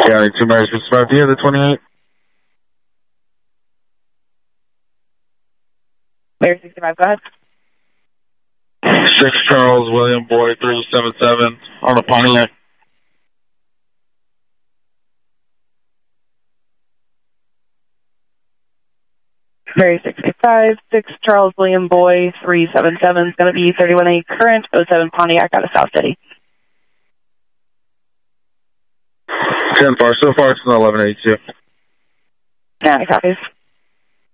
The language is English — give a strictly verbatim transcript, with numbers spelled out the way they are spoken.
County two Mary sixty-five, do you have the twenty-eight? Mary sixty-five, go ahead. six Charles William Boy three seven seven on the Pontiac. Mary sixty-five, six Charles William Boy three seven seven is going to be thirty-one A current oh seven Pontiac out of South City. ten four, so far it's an eleven eighty-two. Yeah, copies.